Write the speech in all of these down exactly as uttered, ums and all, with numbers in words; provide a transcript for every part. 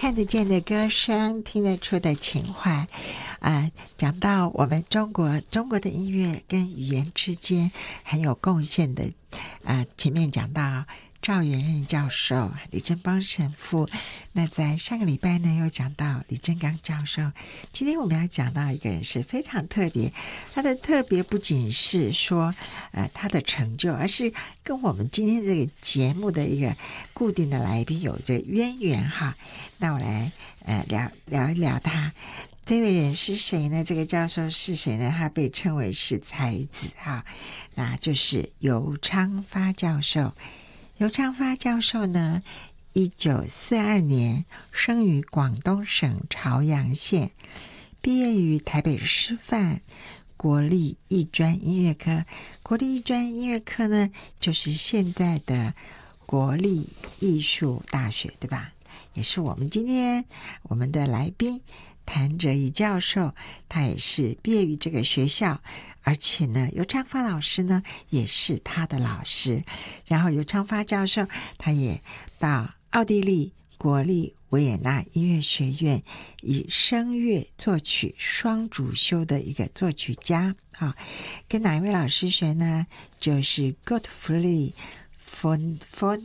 看得见的歌声，听得出的情怀啊、呃，讲到我们中国中国的音乐跟语言之间很有贡献的啊、呃，前面讲到赵元任教授、李振邦神父，那在上个礼拜呢又讲到李正刚教授。今天我们要讲到一个人是非常特别，他的特别不仅是说呃他的成就，而是跟我们今天这个节目的一个固定的来宾有着渊源哈。那我来呃聊聊一聊他。这位人是谁呢？这个教授是谁呢？他被称为是才子哈，那就是游昌发教授。游昌发教授呢，一九四二年生于广东省潮阳县，毕业于台北师范国立艺专音乐科。国立艺专音乐科呢，就是现在的国立艺术大学，对吧？也是我们今天我们的来宾谭哲仪教授，他也是毕业于这个学校，而且呢，游昌发老师呢也是他的老师。然后游昌发教授他也到奥地利国立维也纳音乐学院以声乐作曲双主修的一个作曲家啊。跟哪一位老师学呢？就是 Gottfried von von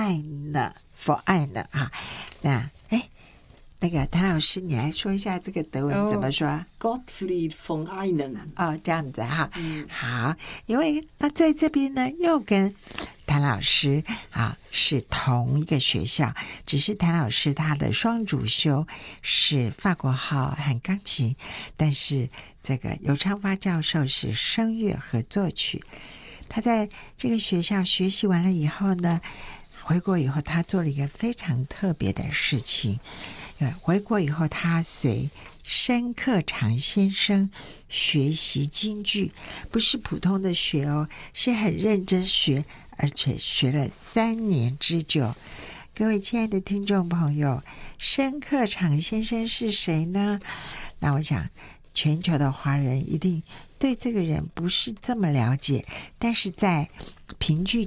Einer von Einer 啊。那哎。那个谭老师，你来说一下这个德文怎么说、 oh, Gottfried von Einer 哦，这样子哈、 嗯、 好，因为那在这边呢又跟谭老师啊是同一个学校，只是谭老师他的双主修是法国号和钢琴，但是这个游昌发教授是声乐和作曲。他在这个学校学习完了以后呢，回国以后他做了一个非常特别的事情。回国以后，他随申克常先生学习京剧，不是普通的学哦，是很认真学，而且学了三年之久。各位亲爱的听众朋友，申克常先生是谁呢？那我想全球的华人一定对这个人不是这么了解，但是在评剧